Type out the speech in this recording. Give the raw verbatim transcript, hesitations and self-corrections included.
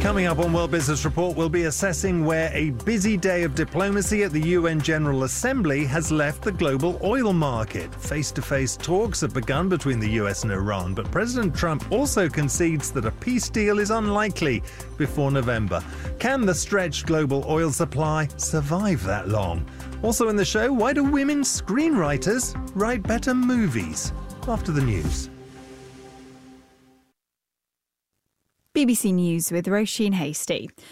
Coming up on World Business Report, we'll be assessing where a busy day of diplomacy at the U N General Assembly has left the global oil market. Face-to-face talks have begun between the U S and Iran, but President Trump also concedes that a peace deal is unlikely before November. Can the stretched global oil supply survive that long? Also in the show, why do women screenwriters write better movies? After the news. B B C News with Roisin Hasty.